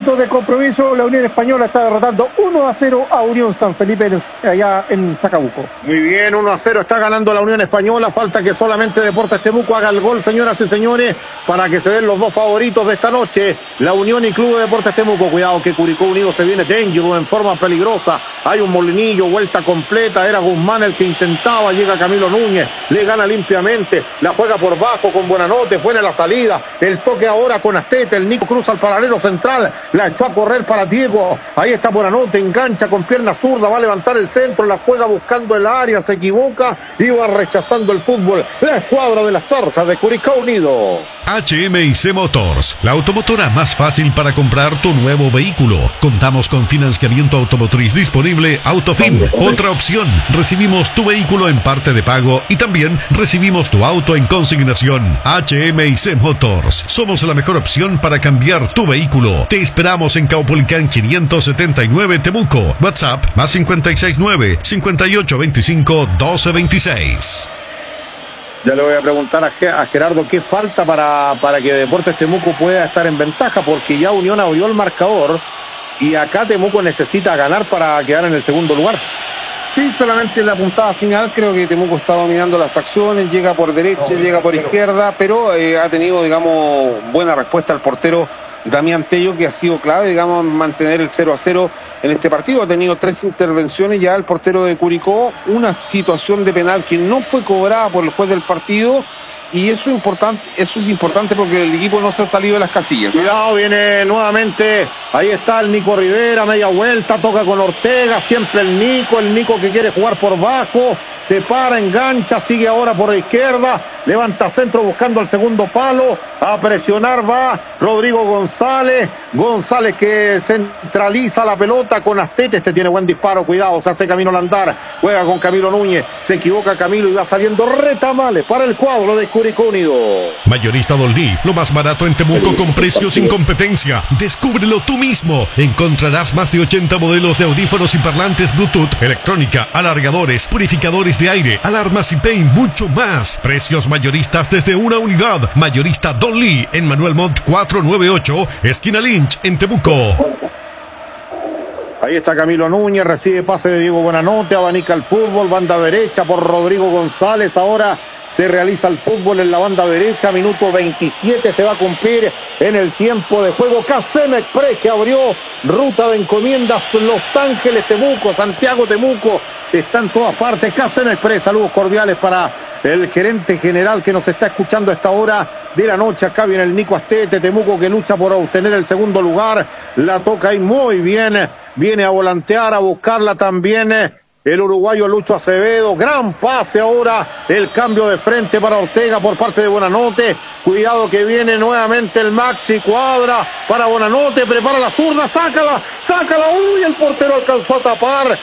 minutos de compromiso, la Unión Española está derrotando 1-0 a Unión San Felipe allá en Chacabuco. Muy bien, 1-0 está ganando la Unión Española. Falta que solamente Deportes Temuco haga el gol, señoras y señores, para que se den los dos favoritos de esta noche, la Unión y Club de Deportes Temuco. Cuidado que Curicó Unido se viene dangerous, en forma peligrosa. Hay un molinillo, vuelta completa. Era Guzmán el que intentaba. Llega Camilo Núñez, le gana limpiamente. La juega por bajo con Buenanote. Buena la salida. El toque ahora con Astete. El Nico cruza al paralelo central. La echó a correr para Diego. Ahí está Buenanote. Engancha con pierna zurda. Va a levantar el centro. La juega buscando el área. Se equivoca y va rechazando el fútbol. La escuadra de las Tortas de Curicó Unido. HMIC Motors, la automotora más fácil para comprar tu nuevo vehículo. Contamos con financiamiento automotriz disponible Autofin. Otra opción, recibimos tu vehículo en parte de pago y también recibimos tu auto en consignación. HMIC Motors, somos la mejor opción para cambiar tu vehículo. Te esperamos en Caupolicán 579 Temuco. WhatsApp más 569-5825-1226. Ya le voy a preguntar a Gerardo qué falta para que Deportes Temuco pueda estar en ventaja, porque ya Unión abrió el marcador y acá Temuco necesita ganar para quedar en el segundo lugar. Sí, solamente en la puntada final creo que Temuco está dominando las acciones, llega por derecha, llega por izquierda, pero ha tenido, digamos, buena respuesta al portero Damián Tello, que ha sido clave, digamos, mantener el 0-0 en este partido. Ha tenido 3 intervenciones ya el portero de Curicó, una situación de penal que no fue cobrada por el juez del partido, y eso es importante porque el equipo no se ha salido de las casillas. Cuidado, viene nuevamente, ahí está el Nico Rivera, media vuelta, toca con Ortega, siempre el Nico que quiere jugar por bajo, se para, engancha, sigue ahora por la izquierda, levanta centro buscando el segundo palo, a presionar va Rodrigo González que centraliza la pelota con Astete. Este tiene buen disparo, cuidado, se hace camino al andar, juega con Camilo Núñez, se equivoca Camilo y va saliendo retamales para el cuadro de Curicó Unido. Mayorista Don Lee, lo más barato en Temuco con precios sin competencia. Descúbrelo tú mismo. Encontrarás más de 80 modelos de audífonos y parlantes Bluetooth, electrónica, alargadores, purificadores de aire, alarmas IP y mucho más. Precios mayoristas desde una unidad. Mayorista Don Lee en Manuel Montt 498, esquina Lynch en Temuco. Ahí está Camilo Núñez, recibe pase de Diego Buenanote, abanica el fútbol, banda derecha por Rodrigo González. Ahora se realiza el fútbol en la banda derecha, minuto 27 se va a cumplir en el tiempo de juego. KCM Express, que abrió ruta de encomiendas Los Ángeles Temuco, Santiago Temuco, está en todas partes. KCM Express, saludos cordiales para el gerente general que nos está escuchando a esta hora de la noche. Acá viene el Nico Astete, Temuco que lucha por obtener el segundo lugar, la toca ahí muy bien, viene a volantear, a buscarla también el uruguayo Lucho Acevedo. Gran pase ahora, el cambio de frente para Ortega por parte de Buenanote. Cuidado que viene nuevamente el Maxi Cuadra para Buenanote, prepara la zurda, sácala, uy, el portero alcanzó a tapar,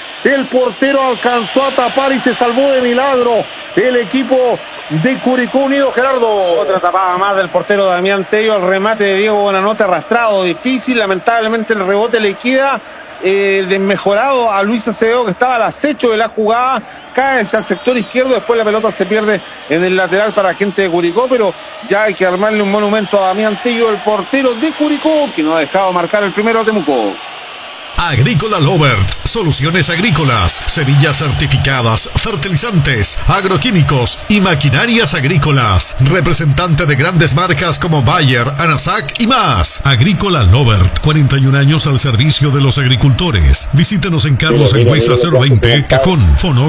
y se salvó de milagro el equipo de Curicó Unido. Gerardo. Otra tapada más del portero Damián Tello, al remate de Diego Buenanote, arrastrado, difícil, lamentablemente el rebote le queda desmejorado a Luis Acevedo, que estaba al acecho de la jugada, cae hacia el sector izquierdo, después la pelota se pierde en el lateral para la gente de Curicó, pero ya hay que armarle un monumento a Damián Tello, el portero de Curicó, que no ha dejado marcar el primero a Temuco. Agrícola Lovert, soluciones agrícolas, semillas certificadas, fertilizantes, agroquímicos y maquinarias agrícolas. Representante de grandes marcas como Bayer, Anasac y más. Agrícola Lovert, 41 años al servicio de los agricultores. Visítenos en Carlos Engüesa 020, Cajón, Fono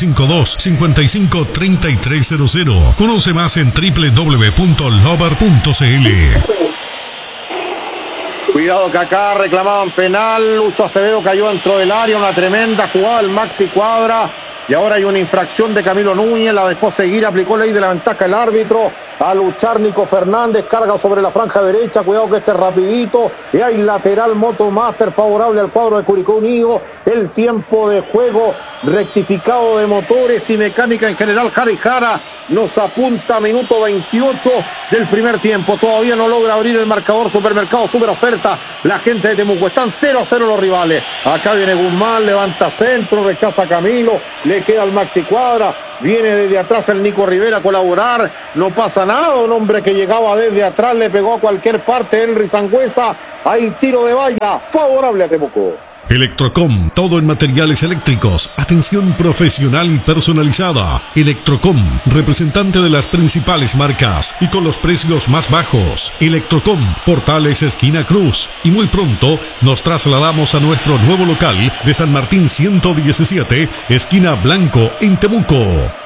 452-553300. Conoce más en www.lovert.cl. Cuidado que acá reclamaban penal, Lucho Acevedo cayó dentro del área, una tremenda jugada el Maxi Cuadra, y ahora hay una infracción de Camilo Núñez, la dejó seguir, aplicó ley de la ventaja el árbitro, a luchar Nico Fernández, carga sobre la franja derecha, cuidado que este es rapidito, y hay lateral Motomaster favorable al cuadro de Curicó Unido. El tiempo de juego rectificado de motores y mecánica en general, Jara y Jara nos apunta a minuto 28 del primer tiempo, todavía no logra abrir el marcador Supermercado Super Oferta, la gente de Temuco, están 0-0 los rivales. Acá viene Guzmán, levanta centro, rechaza a Camilo, le queda al Maxi Cuadra, viene desde atrás el Nico Rivera a colaborar, no pasa nada, un hombre que llegaba desde atrás le pegó a cualquier parte, Henry Sangüesa, Hay tiro de valla favorable a Temuco. Electrocom, todo en materiales eléctricos, atención profesional y personalizada. Electrocom, representante de las principales marcas y con los precios más bajos. Electrocom, Portales esquina Cruz. Y muy pronto nos trasladamos a nuestro nuevo local de San Martín 117, esquina Blanco, en Temuco.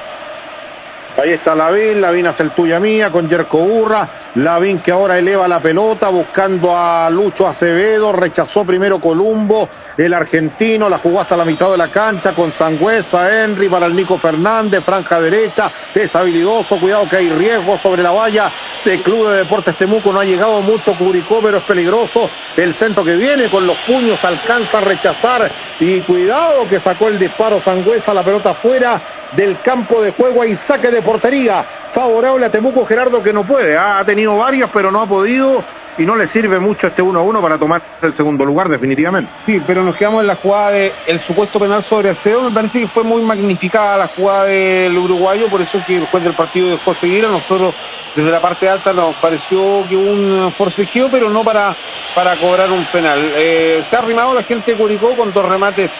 Ahí está Lavín hace el tuya mía con Yerko Urra. Lavín que ahora eleva la pelota buscando a Lucho Acevedo. Rechazó primero Columbo, el argentino. La jugó hasta la mitad de la cancha con Sangüesa, Henry para el Nico Fernández. Franja derecha, es habilidoso. Cuidado que hay riesgo sobre la valla de Club de Deportes Temuco. No ha llegado mucho Curicó, pero es peligroso. El centro que viene con los puños alcanza a rechazar. Y cuidado que sacó el disparo Sangüesa. La pelota fuera del campo de juego. Hay saque de portería favorable a Temuco. Gerardo que no puede, ha tenido varias pero no ha podido y no le sirve mucho este 1-1 para tomar el segundo lugar definitivamente. Sí, pero nos quedamos en la jugada del supuesto penal sobre Acevedo. Me parece que fue muy magnificada la jugada del uruguayo, por eso que el juez del partido dejó seguir. A nosotros desde la parte alta nos pareció que hubo un forcejeo, pero no para cobrar un penal. Se ha arrimado la gente de Curicó con dos remates.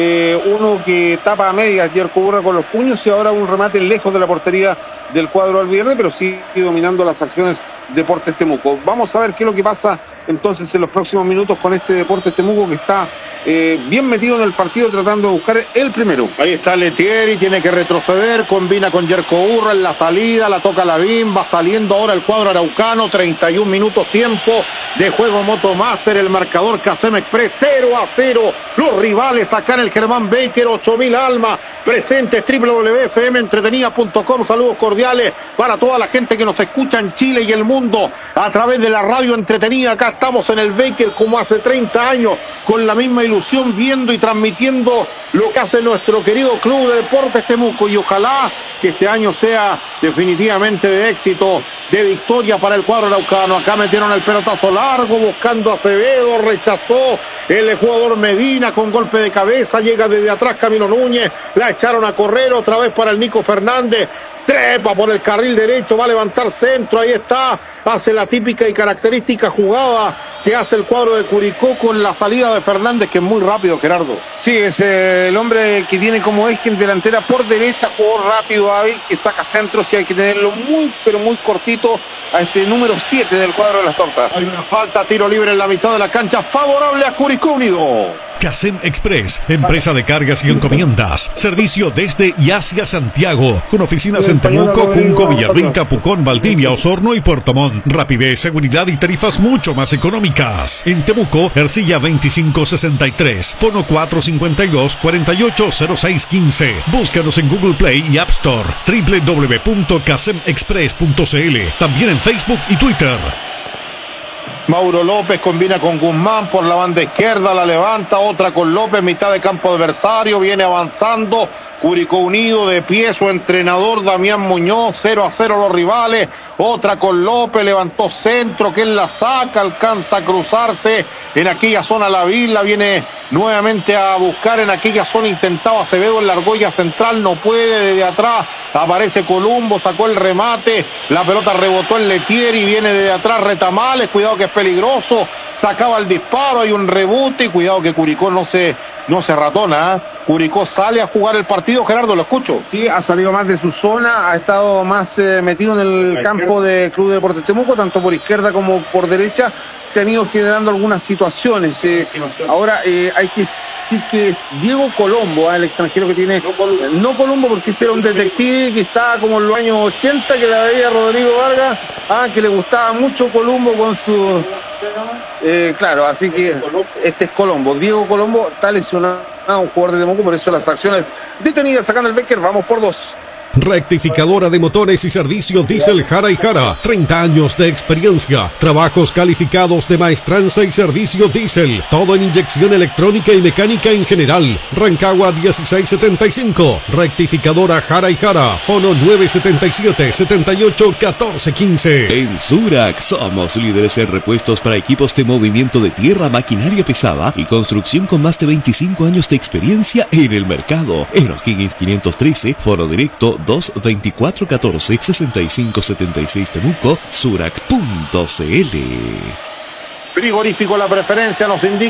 Uno que tapa a medias Yerko Urra con los puños y ahora un remate lejos de la portería del cuadro albiverde, pero sigue dominando las acciones Deportes Temuco. Vamos a ver qué es lo que pasa entonces en los próximos minutos con este Deportes Temuco que está bien metido en el partido tratando de buscar el primero. Ahí está Letieri, tiene que retroceder, combina con Yerko Urra en la salida, la toca Lavín, va saliendo ahora el cuadro araucano, 31 minutos tiempo de juego Motomaster, el marcador Casem Express 0-0, los rivales acá en el Germán Baker, 8000 almas presentes, www.fmentretenida.com, saludos cordiales para toda la gente que nos escucha en Chile y el mundo a través de la radio entretenida. Acá estamos en el Baker como hace 30 años con la misma ilusión, viendo y transmitiendo lo que hace nuestro querido Club de Deportes Temuco, y ojalá que este año sea definitivamente de éxito, de victoria para el cuadro araucano. Acá metieron el pelotazo largo buscando a Acevedo, rechazó el jugador Medina con golpe de cabeza, llega desde atrás Camilo Núñez, la echaron a correr otra vez para el Nico Fernández, trepa por el carril derecho, va a levantar centro, ahí está, hace la típica y característica jugada que hace el cuadro de Curicó con la salida de Fernández, que es muy rápido, Gerardo. Sí, es el hombre que tiene como eje en delantera por derecha, jugador rápido, hábil, que saca centros y hay que tenerlo muy, pero muy cortito a este número 7 del cuadro de las tortas. Hay una falta, tiro libre en la mitad de la cancha, favorable a Curicó Unido. Casem Express, empresa de cargas y encomiendas. Servicio desde y hacia Santiago, con oficinas en Temuco, Cunco, Villarrica, Pucón, Valdivia, Osorno y Puerto Montt. Rapidez, seguridad y tarifas mucho más económicas. En Temuco, Ercilla 2563, fono 452-480615. Búscanos en Google Play y App Store, www.casemexpress.cl. También en Facebook y Twitter. Mauro López combina con Guzmán por la banda izquierda, la levanta, otra con López, mitad de campo adversario, viene avanzando Curicó Unido, de pie su entrenador Damián Muñoz, 0-0 los rivales, otra con López, levantó centro, que él la saca, alcanza a cruzarse en aquella zona Lavín, la viene nuevamente a buscar en aquella zona, intentaba Acevedo en la argolla central, no puede, desde atrás aparece Columbo, sacó el remate, la pelota rebotó en Letieri, viene desde atrás Retamales, cuidado que es peligroso, sacaba el disparo, hay un rebote, cuidado que Curicó no se ratona, ¿eh? Curicó sale a jugar el partido, Gerardo, lo escucho. Sí, ha salido más de su zona, ha estado más metido en el campo de Club de Deportes Temuco, tanto por izquierda como por derecha, se han ido generando algunas situaciones. Ahora hay que decir que es Diego Colombo, el extranjero que tiene, no Colombo porque ese era un detective que estaba como en los años 80, que la veía Rodrigo Vargas, que le gustaba mucho Colombo con su... claro, así que este es Colombo. Diego Colombo está lesionado, un jugador de Temuco, por eso las acciones detenidas sacando el Becker. Vamos por 2. Rectificadora de motores y servicio diésel Jara y Jara. 30 años de experiencia. Trabajos calificados de maestranza y servicio diésel. Todo en inyección electrónica y mecánica en general. Rancagua 1675. Rectificadora Jara y Jara. Fono 977-78-1415. En Surac somos líderes en repuestos para equipos de movimiento de tierra, maquinaria pesada y construcción con más de 25 años de experiencia en el mercado. En O'Higgins 513, foro directo 22414-6576 Temuco, Surac.cl. Frigorífico La Preferencia nos indica